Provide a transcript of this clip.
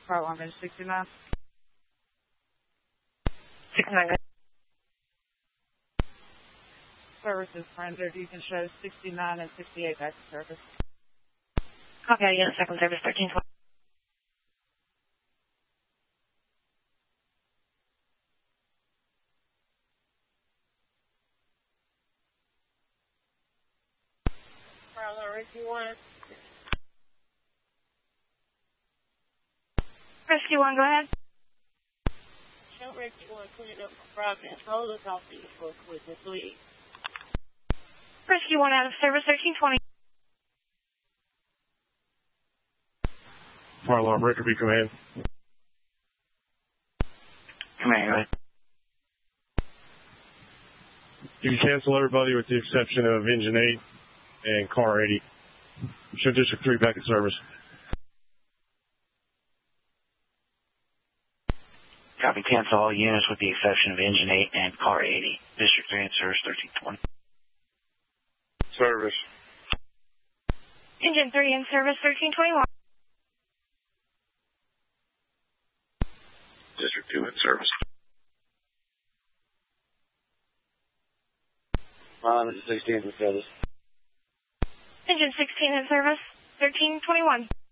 Fire alarm is 69. 69. Service is rendered. You can show 69 and 68 back to service. Copy out unit, second service 1320. Rescue 1. Rescue 1, go ahead. Shout Rescue 1, clean up for progress. Hold us off the for equipment, please. Rescue 1 out of service 1320. Fire alarm, Rickerby, command. Command, go ahead. You can cancel everybody with the exception of engine 8 and car 80. Show District 3 back in service. Copy, cancel all units with the exception of engine 8 and car 80. District 3 in service 1320. Service. Engine 3 in service 1321. District 2 in service. Engine 16 in service. Engine 16 in service 1321.